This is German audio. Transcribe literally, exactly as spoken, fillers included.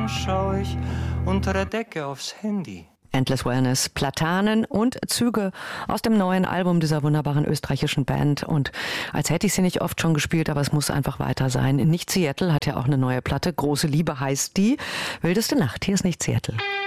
dann schau ich unter der Decke aufs Handy. Endless Wellness, Platanen und Züge aus dem neuen Album dieser wunderbaren österreichischen Band. Und als hätte ich sie nicht oft schon gespielt, aber es muss einfach weiter sein. Nicht Seattle hat ja auch eine neue Platte. Große Liebe heißt die. Wildeste Nacht, hier ist Nicht Seattle.